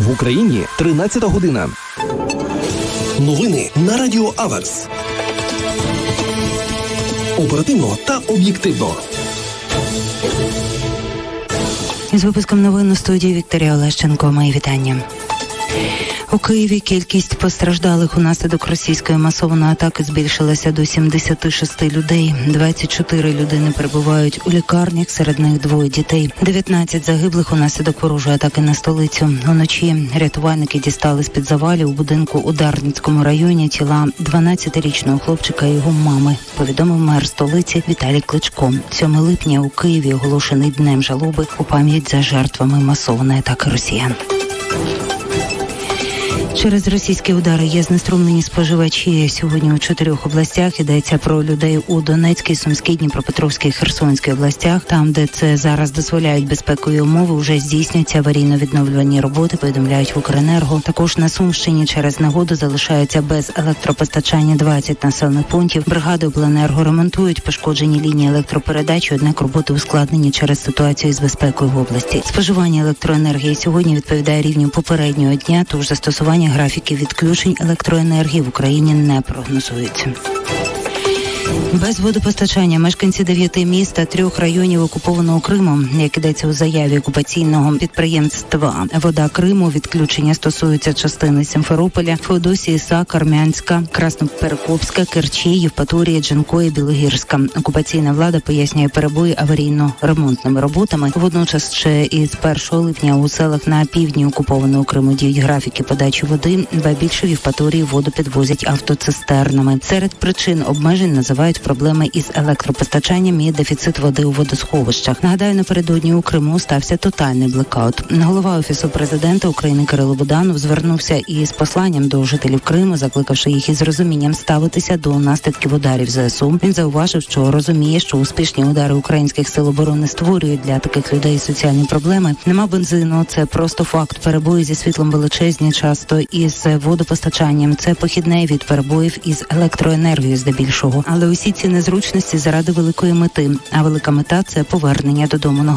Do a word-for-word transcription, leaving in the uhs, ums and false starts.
В Україні тринадцята година. Новини на Радіо Аверс. Оперативно та об'єктивно. З випуском новин у студії Вікторія Олещенко. Мої вітання. У Києві кількість постраждалих унаслідок російської масованої атаки збільшилася до сімдесят шість людей. двадцять чотири людини перебувають у лікарнях, серед них двоє дітей. дев'ятнадцять загиблих унаслідок ворожої атаки на столицю. Уночі рятувальники дістали з-під завалів у будинку у Дарницькому районі тіла дванадцятирічного хлопчика і його мами, повідомив мер столиці Віталій Кличко. сьомого липня у Києві оголошений днем жалоби у пам'ять за жертвами масованої атаки росіян. Через російські удари є знеструмлені споживачі. Сьогодні у чотирьох областях йдеться про людей у Донецькій, Сумській, Дніпропетровській, Херсонській областях. Там, де це зараз дозволяють безпекові умови, вже здійснюються аварійно-відновлювальні роботи, повідомляють в Укренерго. Також на Сумщині через негоду залишаються без електропостачання двадцять населених пунктів. Бригади обленерго ремонтують пошкоджені лінії електропередачі, однак роботи ускладнені через ситуацію з безпекою в області. Споживання електроенергії сьогодні відповідає рівню попереднього дня, тож застосування графіки відключень електроенергії в Україні не прогнозується. Без водопостачання мешканці дев'яти міст та трьох районів окупованого Криму, як ідеться у заяві окупаційного підприємства «Вода Криму», відключення стосуються частини Сімферополя, Феодосії, Сакар, Мянська, Красноперекопська, Керчі, Євпаторії, Джанкої, Білогірська. Окупаційна влада пояснює перебої аварійно-ремонтними роботами. Водночас ще із першого липня у селах на півдні окупованого Криму діють графіки подачі води, ба більше в Євпаторії воду підвозять автоцистернами. Серед причин обмежень називають проблеми із електропостачанням і дефіцит води у водосховищах. Нагадаю, напередодні у Криму стався тотальний блекаут. Голова Офісу президента України Кирило Буданов звернувся із посланням до жителів Криму, закликавши їх із розумінням ставитися до наслідків ударів ЗСУ. Він зауважив, що розуміє, що успішні удари українських сил оборони створюють для таких людей соціальні проблеми. Нема бензину, це просто факт. Перебої зі світлом величезні, часто із водопостачанням. Це похідне від перебоїв із електроенергією здебільшого. Але усі ці незручності заради великої мети. А велика мета – це повернення додому на